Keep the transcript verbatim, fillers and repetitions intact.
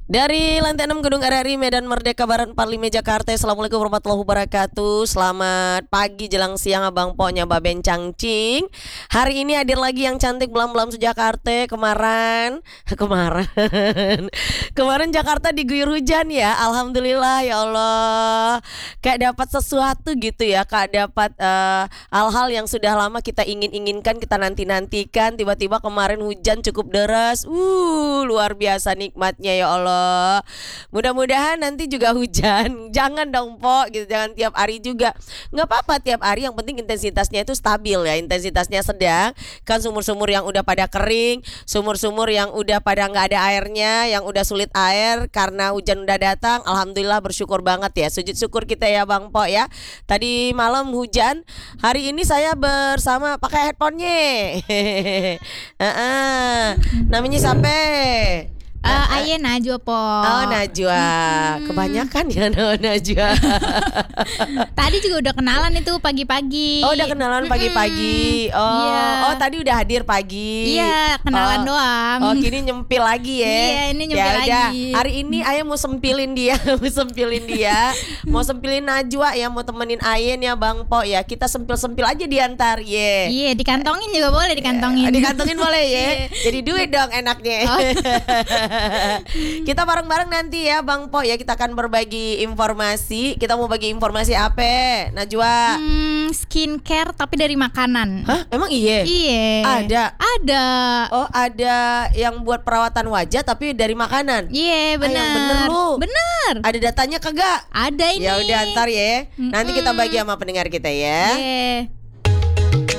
Dari lantai enam Gedung R R I Medan Merdeka Barat empat puluh lima Jakarta. Assalamualaikum warahmatullahi wabarakatuh. Selamat pagi jelang siang Abang Poknya Baben Cangcing. Hari ini hadir lagi yang cantik belam-belam se-Jakarta. Kemarin Kemarin Kemarin Jakarta diguyur hujan ya. Alhamdulillah ya Allah. Kayak dapat sesuatu gitu ya. Kayak dapat uh, hal-hal yang sudah lama kita ingin-inginkan, kita nanti-nantikan. Tiba-tiba kemarin hujan cukup deras. Uh, luar biasa nikmatnya ya Allah. Mudah-mudahan nanti juga hujan. Jangan dong Pok gitu, jangan tiap hari juga. Nggak apa-apa tiap hari, yang penting intensitasnya itu stabil ya. Intensitasnya sedang. Kan sumur-sumur yang udah pada kering, sumur-sumur yang udah pada nggak ada airnya, yang udah sulit air karena hujan udah datang, alhamdulillah bersyukur banget ya. Sujud syukur kita ya Bang Pok ya. Tadi malam hujan, hari ini saya bersama pakai headphone-nya. Namanya siapa? Uh, Aye Najwa Po. Oh Najwa, hmm. Kebanyakan ya no, Najwa. Tadi juga udah kenalan itu pagi-pagi. Oh udah kenalan pagi-pagi. Oh, yeah. Oh tadi udah hadir pagi. Iya kenalan oh. doang. Oh kini nyempil lagi ya. Iya ini nyempil ya, lagi. Udah. Hari ini Aye mau sempilin dia, mau sempilin dia, mau sempilin Najwa ya, mau temenin Aye ya Bang Po ya. Kita sempil-sempil aja diantar ya. Iya yeah, dikantongin juga boleh dikantongin. Dikantongin boleh ya. Jadi duit dong enaknya. Oh. Kita bareng-bareng nanti ya Bang Po ya, kita akan berbagi informasi. Kita mau bagi informasi apa Najwa? Hmm, skincare tapi dari makanan. Hah? Emang iya? Iya. Ada? Ada. Oh ada yang buat perawatan wajah tapi dari makanan? Iya benar. Ah, yang bener lu. Bener. Ada datanya kagak? Ada ini. Ya udah ntar ya. Nanti kita bagi sama pendengar kita ya. Iya.